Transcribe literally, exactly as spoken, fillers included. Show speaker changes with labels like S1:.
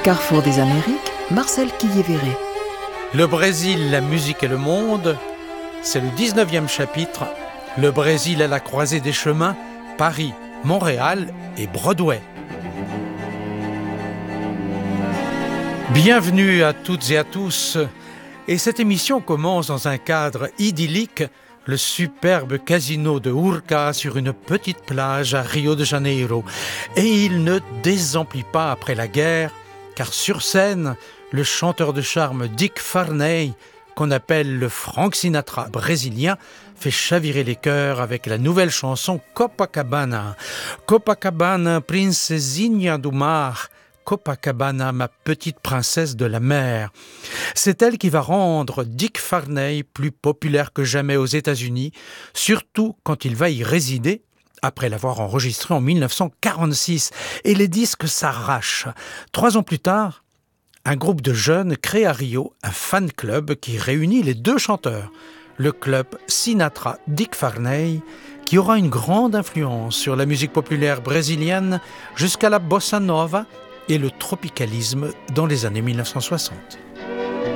S1: Carrefour des Amériques, Marcel Quillévéré.
S2: Le Brésil, la musique et le monde, c'est le dix-neuvième chapitre. Le Brésil à la croisée des chemins, Paris, Montréal et Broadway. Bienvenue à toutes et à tous. Et cette émission commence dans un cadre idyllique, le superbe casino de Urca sur une petite plage à Rio de Janeiro. Et il ne désemplit pas après la guerre, car sur scène, le chanteur de charme Dick Varney, qu'on appelle le Frank Sinatra brésilien, fait chavirer les cœurs avec la nouvelle chanson Copacabana. Copacabana, princesinha do mar. Copacabana, ma petite princesse de la mer. C'est elle qui va rendre Dick Varney plus populaire que jamais aux États-Unis, surtout quand il va y résider, après l'avoir enregistré en dix-neuf cent quarante-six. Et les disques s'arrachent. Trois ans plus tard, un groupe de jeunes crée à Rio un fan club qui réunit les deux chanteurs. Le club Sinatra-Dick Varney, qui aura une grande influence sur la musique populaire brésilienne jusqu'à la bossa nova et le tropicalisme dans les années dix-neuf cent soixante.